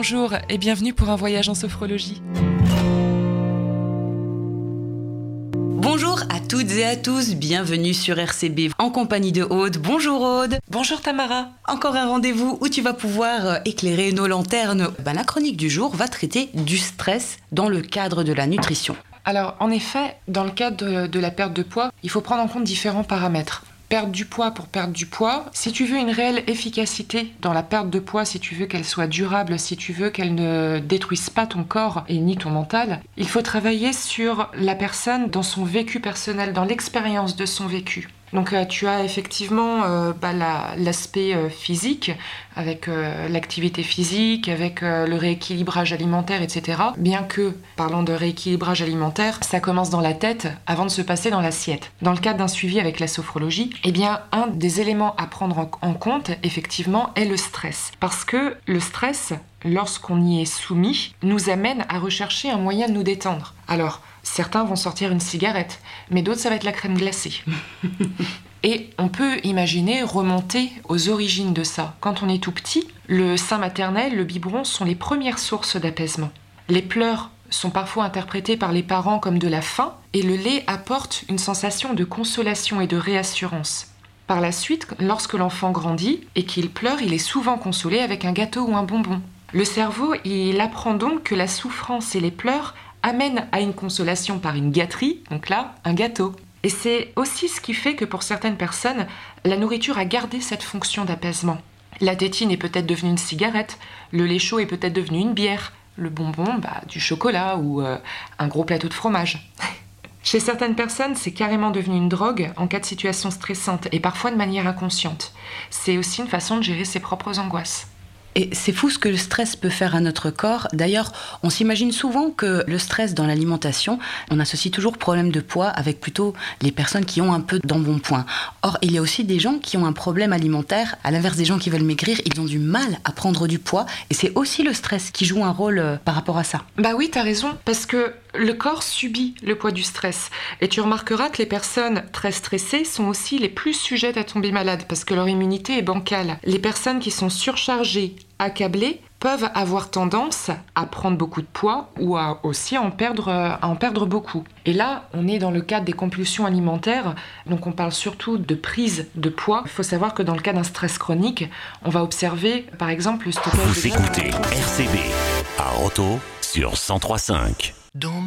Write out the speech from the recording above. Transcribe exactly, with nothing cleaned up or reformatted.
bonjour et bienvenue pour un voyage en sophrologie. Bonjour à toutes et à tous, bienvenue sur R C B en compagnie de Aude. Bonjour Aude. Bonjour Tamara. Encore un rendez-vous où tu vas pouvoir éclairer nos lanternes. Ben, la chronique du jour va traiter du stress dans le cadre de la nutrition. Alors en effet, dans le cadre de, de la perte de poids, il faut prendre en compte différents paramètres. Perdre du poids pour perdre du poids. Si tu veux une réelle efficacité dans la perte de poids, si tu veux qu'elle soit durable, si tu veux qu'elle ne détruise pas ton corps et ni ton mental, il faut travailler sur la personne dans son vécu personnel, dans l'expérience de son vécu. Donc euh, tu as effectivement euh, bah, la, l'aspect euh, physique, avec euh, l'activité physique, avec euh, le rééquilibrage alimentaire, et cetera. Bien que, parlant de rééquilibrage alimentaire, ça commence dans la tête avant de se passer dans l'assiette. Dans le cadre d'un suivi avec la sophrologie, eh bien, un des éléments à prendre en, en compte, effectivement, est le stress. Parce que le stress, lorsqu'on y est soumis, nous amène à rechercher un moyen de nous détendre. Alors, certains vont sortir une cigarette, mais d'autres, ça va être la crème glacée. Et on peut imaginer remonter aux origines de ça. Quand on est tout petit, le sein maternel, le biberon sont les premières sources d'apaisement. Les pleurs sont parfois interprétés par les parents comme de la faim, et le lait apporte une sensation de consolation et de réassurance. Par la suite, lorsque l'enfant grandit et qu'il pleure, il est souvent consolé avec un gâteau ou un bonbon. Le cerveau, il apprend donc que la souffrance et les pleurs amènent à une consolation par une gâterie, donc là, un gâteau. Et c'est aussi ce qui fait que pour certaines personnes, la nourriture a gardé cette fonction d'apaisement. La tétine est peut-être devenue une cigarette, le lait chaud est peut-être devenu une bière, le bonbon, bah, du chocolat ou euh, un gros plateau de fromage. Chez certaines personnes, c'est carrément devenu une drogue en cas de situation stressante et parfois de manière inconsciente. C'est aussi une façon de gérer ses propres angoisses. Et c'est fou ce que le stress peut faire à notre corps. D'ailleurs, on s'imagine souvent que le stress dans l'alimentation, on associe toujours problème de poids avec plutôt les personnes qui ont un peu d'embonpoint. Or, il y a aussi des gens qui ont un problème alimentaire. À l'inverse des gens qui veulent maigrir, ils ont du mal à prendre du poids. Et c'est aussi le stress qui joue un rôle euh, par rapport à ça. Bah oui, t'as raison, parce que le corps subit le poids du stress. Et tu remarqueras que les personnes très stressées sont aussi les plus sujettes à tomber malades, parce que leur immunité est bancale. Les personnes qui sont surchargées, accablées, peuvent avoir tendance à prendre beaucoup de poids ou à aussi en perdre, à en perdre beaucoup. Et là, on est dans le cadre des compulsions alimentaires, donc on parle surtout de prise de poids. Il faut savoir que dans le cas d'un stress chronique, on va observer par exemple le stockage Vous de graisse. écoutez R C B à Roto sur cent trois virgule cinq.